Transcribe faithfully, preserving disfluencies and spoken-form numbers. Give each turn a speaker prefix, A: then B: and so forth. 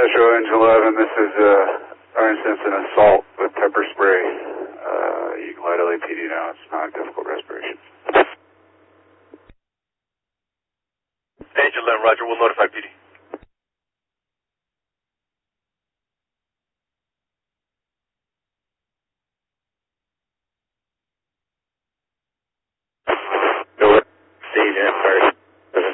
A: Metro Engine eleven, this is uh, our instance an assault with pepper spray. Uh, you can let L A P D know, it's not difficult respiration.
B: Engine eleven, roger, we'll notify P D.
A: Go ahead. Steve, yeah, sorry.